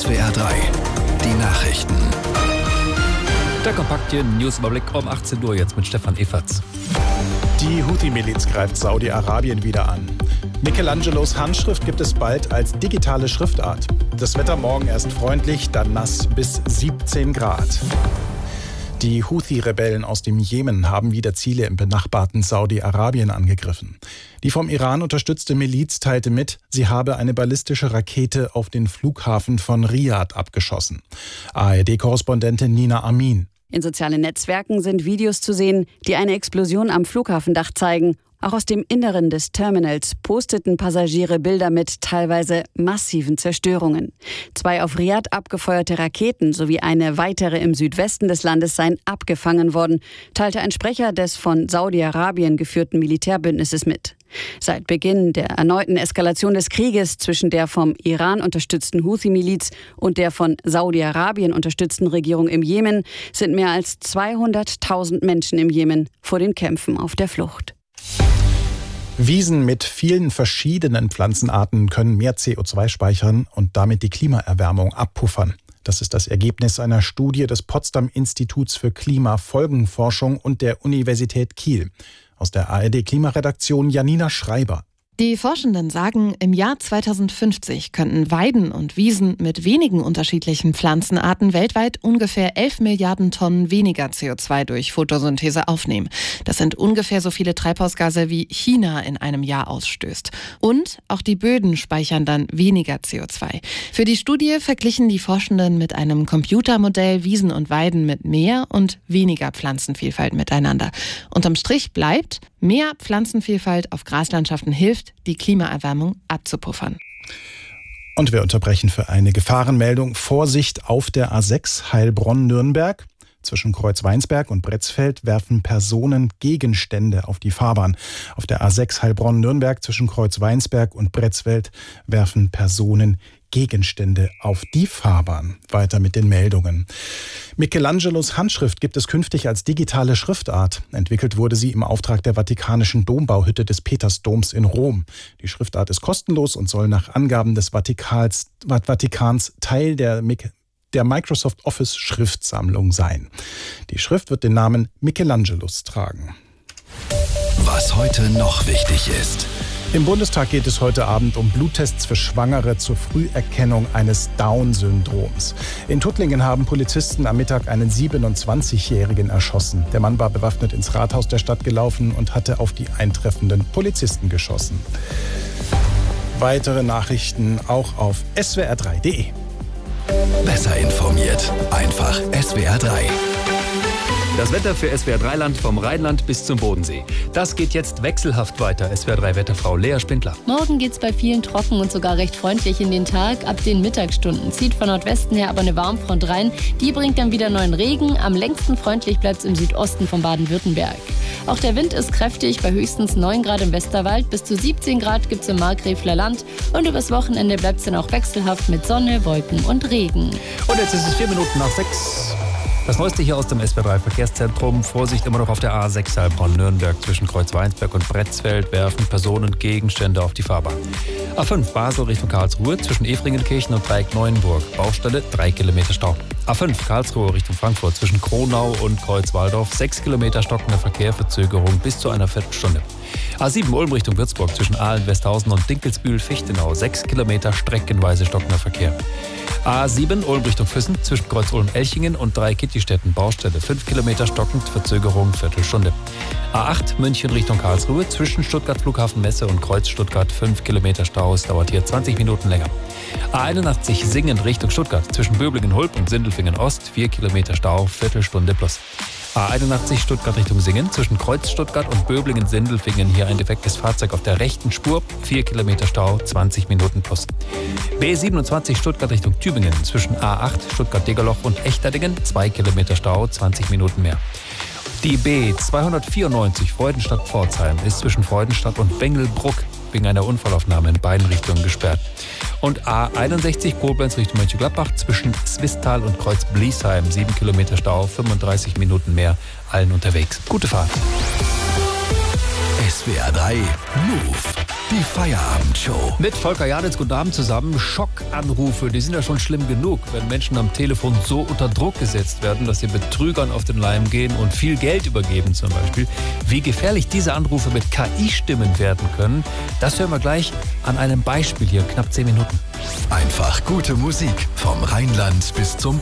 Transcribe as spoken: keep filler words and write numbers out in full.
S W R drei, die Nachrichten. Der kompakte Newsüberblick um achtzehn Uhr jetzt mit Stefan Efferts. Die Houthi-Miliz greift Saudi-Arabien wieder an. Michelangelos Handschrift gibt es bald als digitale Schriftart. Das Wetter morgen erst freundlich, dann nass bis siebzehn Grad. Die Houthi-Rebellen aus dem Jemen haben wieder Ziele im benachbarten Saudi-Arabien angegriffen. Die vom Iran unterstützte Miliz teilte mit, sie habe eine ballistische Rakete auf den Flughafen von Riad abgeschossen. A R D-Korrespondentin Nina Amin. In sozialen Netzwerken sind Videos zu sehen, die eine Explosion am Flughafendach zeigen. Auch aus dem Inneren des Terminals posteten Passagiere Bilder mit teilweise massiven Zerstörungen. Zwei auf Riad abgefeuerte Raketen sowie eine weitere im Südwesten des Landes seien abgefangen worden, teilte ein Sprecher des von Saudi-Arabien geführten Militärbündnisses mit. Seit Beginn der erneuten Eskalation des Krieges zwischen der vom Iran unterstützten Houthi-Miliz und der von Saudi-Arabien unterstützten Regierung im Jemen sind mehr als zweihunderttausend Menschen im Jemen vor den Kämpfen auf der Flucht. Wiesen mit vielen verschiedenen Pflanzenarten können mehr C O zwei speichern und damit die Klimaerwärmung abpuffern. Das ist das Ergebnis einer Studie des Potsdam-Instituts für Klimafolgenforschung und der Universität Kiel. Aus der A R D-Klimaredaktion Janina Schreiber. Die Forschenden sagen, im Jahr zweitausendfünfzig könnten Weiden und Wiesen mit wenigen unterschiedlichen Pflanzenarten weltweit ungefähr elf Milliarden Tonnen weniger C O zwei durch Photosynthese aufnehmen. Das sind ungefähr so viele Treibhausgase, wie China in einem Jahr ausstößt. Und auch die Böden speichern dann weniger C O zwei. Für die Studie verglichen die Forschenden mit einem Computermodell Wiesen und Weiden mit mehr und weniger Pflanzenvielfalt miteinander. Unterm Strich bleibt, mehr Pflanzenvielfalt auf Graslandschaften hilft, die Klimaerwärmung abzupuffern. Und wir unterbrechen für eine Gefahrenmeldung. Vorsicht auf der A sechs Heilbronn-Nürnberg. Zwischen Kreuzweinsberg und Bretzfeld werfen Personen Gegenstände auf die Fahrbahn. Auf der A sechs Heilbronn-Nürnberg zwischen Kreuzweinsberg und Bretzfeld werfen Personen Gegenstände auf die Fahrbahn. Weiter mit den Meldungen. Michelangelos Handschrift gibt es künftig als digitale Schriftart. Entwickelt wurde sie im Auftrag der Vatikanischen Dombauhütte des Petersdoms in Rom. Die Schriftart ist kostenlos und soll nach Angaben des Vatikans, Vatikans Teil der der Microsoft Office Schriftsammlung sein. Die Schrift wird den Namen Michelangelos tragen. Was heute noch wichtig ist. Im Bundestag geht es heute Abend um Bluttests für Schwangere zur Früherkennung eines Down-Syndroms. In Tuttlingen haben Polizisten am Mittag einen siebenundzwanzigjährigen erschossen. Der Mann war bewaffnet ins Rathaus der Stadt gelaufen und hatte auf die eintreffenden Polizisten geschossen. Weitere Nachrichten auch auf S W R drei punkt de. Besser informiert. Einfach S W R drei. Das Wetter für S W R drei Land vom Rheinland bis zum Bodensee. Das geht jetzt wechselhaft weiter. S W R drei Wetterfrau Lea Spindler. Morgen geht's bei vielen trocken und sogar recht freundlich in den Tag. Ab den Mittagsstunden zieht von Nordwesten her aber eine Warmfront rein. Die bringt dann wieder neuen Regen. Am längsten freundlich bleibt's im Südosten von Baden-Württemberg. Auch der Wind ist kräftig, bei höchstens neun Grad im Westerwald. Bis zu siebzehn Grad gibt's im Markgräfler Land. Und übers Wochenende bleibt's dann auch wechselhaft mit Sonne, Wolken und Regen. Und jetzt ist es vier Minuten nach sechs. Das Neueste hier aus dem S W R drei Verkehrszentrum. Vorsicht immer noch auf der A sechs Heilbronn-Nürnberg zwischen Kreuzweinsberg und Bretzfeld werfen Personen Gegenstände auf die Fahrbahn. A fünf Basel Richtung Karlsruhe zwischen Efringenkirchen und Dreieck-Neuenburg. Baustelle drei Kilometer Stau. A fünf Karlsruhe Richtung Frankfurt zwischen Kronau und Kreuzwaldorf. sechs Kilometer stockender Verkehr, Verzögerung bis zu einer Viertelstunde. A sieben Ulm Richtung Würzburg zwischen Aalen, Westhausen und Dinkelsbühl-Fichtenau. sechs Kilometer streckenweise stockender Verkehr. A sieben Ulm Richtung Füssen zwischen Kreuz-Ulm-Elchingen und Drei-Kittistädten. Baustelle fünf Kilometer stockend, Verzögerung Viertelstunde. A acht München Richtung Karlsruhe zwischen Stuttgart Flughafen Messe und Kreuz Stuttgart fünf Kilometer Staus, dauert hier zwanzig Minuten länger. A einundachtzig Singen Richtung Stuttgart zwischen Böblingen-Hulb und Sindelfingen Ost vier Kilometer Stau, Viertelstunde plus. A einundachtzig Stuttgart Richtung Singen zwischen Kreuz Stuttgart und Böblingen-Sindelfingen. Hier ein defektes Fahrzeug auf der rechten Spur. vier Kilometer Stau, zwanzig Minuten plus. B siebenundzwanzig Stuttgart Richtung Tübingen zwischen A acht Stuttgart-Degerloch und Echterdingen. zwei Kilometer Stau, zwanzig Minuten mehr. Die B zweihundertvierundneunzig Freudenstadt-Pforzheim ist zwischen Freudenstadt und Bengelbruck wegen einer Unfallaufnahme in beiden Richtungen gesperrt. Und A einundsechzig Koblenz Richtung Mönchengladbach zwischen Swisttal und Kreuz Bliesheim. sieben Kilometer Stau, fünfunddreißig Minuten mehr, allen unterwegs. Gute Fahrt. S W R drei Move. Die Feierabendshow. Mit Volker Janitz, guten Abend zusammen. Schockanrufe, die sind ja schon schlimm genug, wenn Menschen am Telefon so unter Druck gesetzt werden, dass sie Betrügern auf den Leim gehen und viel Geld übergeben zum Beispiel. Wie gefährlich diese Anrufe mit K I-Stimmen werden können, das hören wir gleich an einem Beispiel hier, knapp zehn Minuten. Einfach gute Musik vom Rheinland bis zum